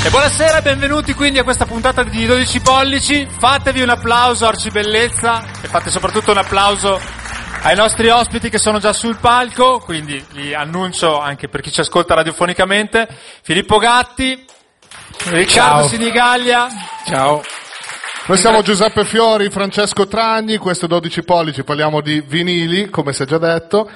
Buonasera e benvenuti quindi a questa puntata di 12 pollici. Fatevi un applauso a Arcibellezza e fate soprattutto un applauso ai nostri ospiti che sono già sul palco, quindi li annuncio anche per chi ci ascolta radiofonicamente. Filippo Gatti, Riccardo Sinigaglia. Ciao. Noi siamo Giuseppe Fiori, Francesco Tragni, questo è 12 pollici, parliamo di vinili, come si è già detto.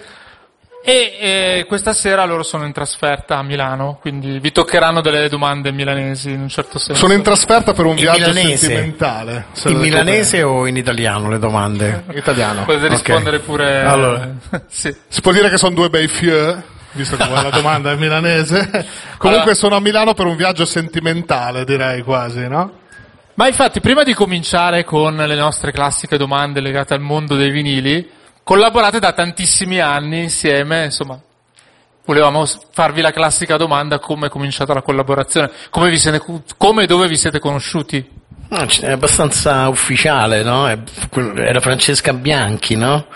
E questa sera loro sono in trasferta a Milano, quindi vi toccheranno delle domande milanesi in un certo senso. Sono in trasferta per un viaggio milanese. sentimentale. In milanese o in italiano le domande? In italiano. Potete rispondere pure. Allora. Sì. Si può dire che sono due bei fieu, visto che la domanda è milanese. Comunque allora, sono a Milano per un viaggio sentimentale, direi quasi, no? Ma infatti, prima di cominciare con le nostre classiche domande legate al mondo dei vinili, collaborate da tantissimi anni insieme, insomma, volevamo farvi la classica domanda: come è cominciata la collaborazione? Come e dove vi siete conosciuti? È abbastanza ufficiale, no? Era Francesca Bianchi, no?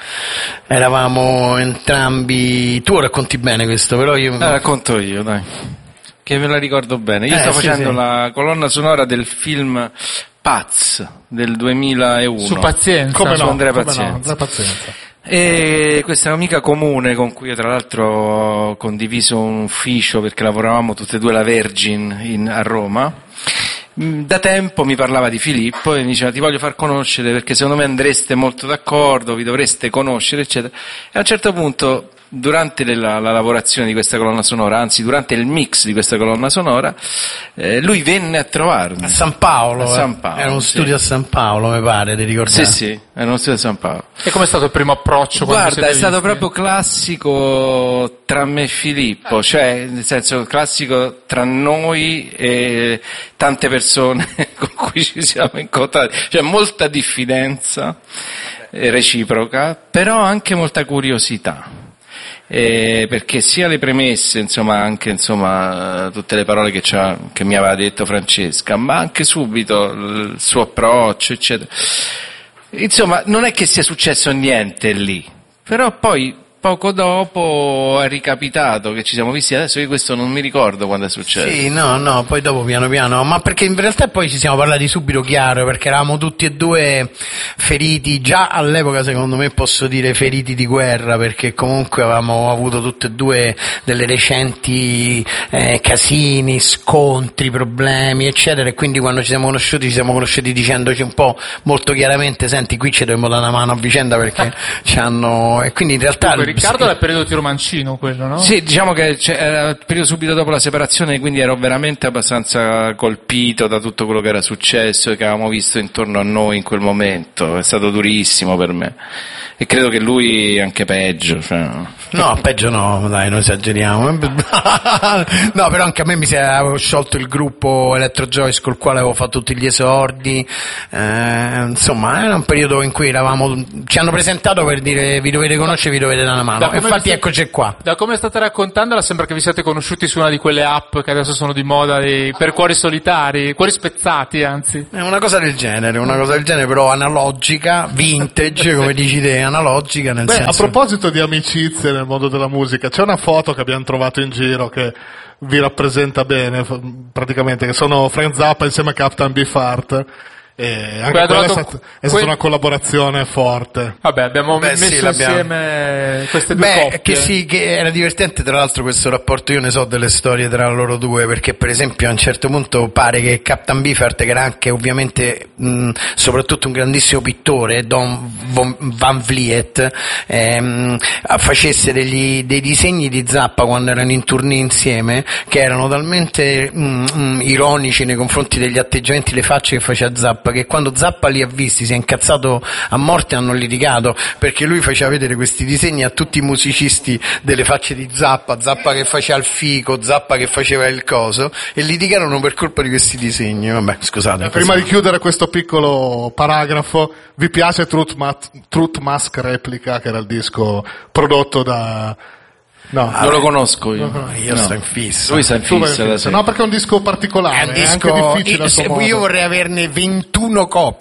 Eravamo entrambi... Tu racconti bene questo, però io... racconto io, dai, che me la ricordo bene. Io sto facendo la colonna sonora del film Paz del 2001. Su Pazienza. Come su no, Andrea come Pazienza. no, Andrea Pazienza. E questa è un'amica comune con cui io tra l'altro ho condiviso un ufficio perché lavoravamo tutte e due alla Virgin a Roma. Da tempo mi parlava di Filippo e mi diceva: ti voglio far conoscere perché secondo me andreste molto d'accordo, vi dovreste conoscere, eccetera. E a un certo punto, durante la lavorazione di questa colonna sonora, anzi durante il mix di questa colonna sonora, lui venne a trovarmi. A San Paolo. A San Paolo, era uno studio a San Paolo, mi pare, ti ricordi? Sì, era uno studio a San Paolo. E com'è stato il primo approccio? Guarda, è stato proprio classico tra me e Filippo, cioè nel senso classico tra noi e tante persone con cui ci siamo incontrati, cioè molta diffidenza reciproca, però anche molta curiosità. Perché sia le premesse, insomma, anche tutte le parole che mi aveva detto Francesca, ma anche subito il suo approccio, eccetera. Insomma, non è che sia successo niente lì, però poi poco dopo è ricapitato che ci siamo visti. Adesso io questo non mi ricordo quando è successo. Sì, no, poi dopo piano piano, ma perché in realtà poi ci siamo parlati subito chiaro, perché eravamo tutti e due feriti, già all'epoca secondo me posso dire feriti di guerra, perché comunque avevamo avuto tutte e due delle recenti casini, scontri, problemi, eccetera, e quindi quando ci siamo conosciuti dicendoci un po' molto chiaramente: senti, qui ci dobbiamo dare una mano a vicenda perché ci hanno... E quindi in realtà... Riccardo era il periodo Tiro Mancino, quello, no? Sì, diciamo che era il periodo subito dopo la separazione, quindi ero veramente abbastanza colpito da tutto quello che era successo e che avevamo visto intorno a noi in quel momento. È stato durissimo per me e credo che lui anche peggio, cioè... No, peggio no, dai, non esageriamo. No, però anche a me avevo sciolto il gruppo Electro Joyce col quale avevo fatto tutti gli esordi, insomma era un periodo in cui ci hanno presentato per dire: vi dovete conoscere, vi dovete dare una mano. Infatti eccoci qua. Da come state raccontandola sembra che vi siate conosciuti su una di quelle app che adesso sono di moda, per cuori solitari, cuori spezzati anzi. È una cosa del genere però analogica, vintage, come dici te, analogica nel senso... A proposito di amicizie nel mondo della musica, c'è una foto che abbiamo trovato in giro che vi rappresenta bene, praticamente, che sono Frank Zappa insieme a Captain Beefheart. E anche quella è stata una collaborazione forte. Vabbè, abbiamo messo insieme queste due coppie. Che era divertente tra l'altro questo rapporto. Io ne so delle storie tra loro due, perché per esempio a un certo punto pare che Captain Beefheart, che era anche ovviamente soprattutto un grandissimo pittore, Don Van Vliet, facesse dei disegni di Zappa quando erano in tournée insieme, che erano talmente ironici nei confronti degli atteggiamenti, le facce che faceva Zappa, che quando Zappa li ha visti si è incazzato a morte, hanno litigato perché lui faceva vedere questi disegni a tutti i musicisti delle facce di Zappa che faceva il fico, Zappa che faceva il coso, e litigarono per colpa di questi disegni. Vabbè, scusate. Prima di chiudere questo piccolo paragrafo, vi piace Truth Mask Replica, che era il disco prodotto da... No, non lo conosco io. Io sto in fissa. Lui sta in fissa. No, perché è un disco particolare, è anche difficile. Io vorrei averne 21 copie.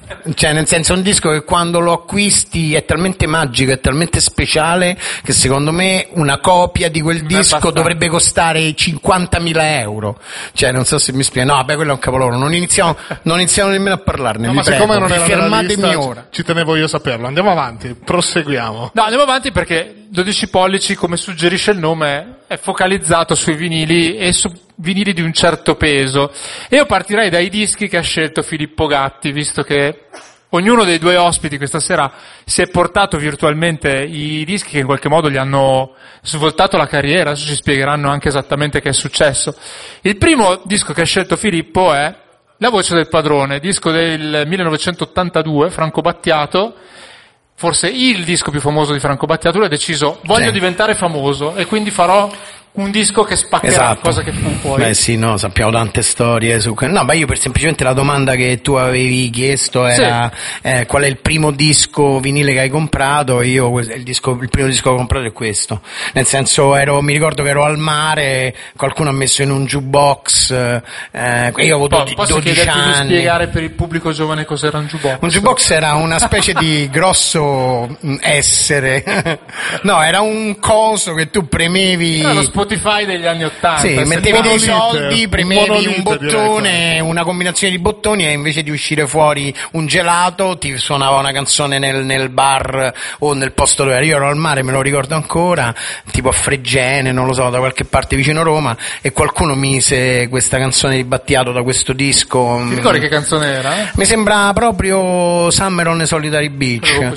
Cioè, nel senso, è un disco che quando lo acquisti è talmente magico, è talmente speciale, che secondo me una copia di quel disco dovrebbe costare 50.000 euro. Cioè, non so se mi spiego. No, vabbè, quello è un capolavoro. Non iniziamo nemmeno a parlarne. No, vi ma prego, siccome non era fermatemi lista, ora. ci tenevo io a saperlo. Andiamo avanti, proseguiamo. No, andiamo avanti perché 12 pollici, come suggerisce il nome, è focalizzato sui vinili e su vinili di un certo peso. E io partirei dai dischi che ha scelto Filippo Gatti, visto che ognuno dei due ospiti questa sera si è portato virtualmente i dischi che in qualche modo gli hanno svoltato la carriera. Adesso ci spiegheranno anche esattamente che è successo. Il primo disco che ha scelto Filippo è La voce del padrone, disco del 1982, Franco Battiato. Forse il disco più famoso di Franco Battiato. Lui ha deciso, voglio diventare famoso e quindi farò un disco che spaccherà, esatto. Cosa che fu poi. Beh sì, no, sappiamo tante storie su... No, ma io semplicemente la domanda che tu avevi chiesto era qual è il primo disco vinile che hai comprato. Io il primo disco che ho comprato è questo. Nel senso, mi ricordo che ero al mare, qualcuno ha messo in un jukebox, io avevo 12 posso anni. chiederti di spiegare per il pubblico giovane cos'era un jukebox? Un jukebox era una specie di grosso essere. No, era un coso che tu premevi. Era lo Spotify degli anni '80. Sì, mettevi dei soldi, premevi un bottone, direi. una combinazione di bottoni, e invece di uscire fuori un gelato ti suonava una canzone nel bar o nel posto dove ero. Io ero al mare, me lo ricordo ancora, tipo a Fregene, non lo so, da qualche parte vicino Roma, e qualcuno mise questa canzone di Battiato da questo disco. Ti ricordi che canzone era? Mi sembra proprio Summer on a Solitary Beach.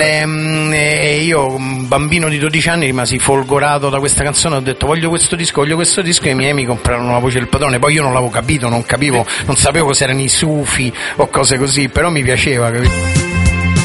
E io, un bambino di 12 anni, rimasi folgorato da questa canzone. Ho detto voglio questo disco, e i miei mi comprarono La voce del padrone. Poi io non l'avevo capito, non sapevo se erano i sufi o cose così, però mi piaceva, capito?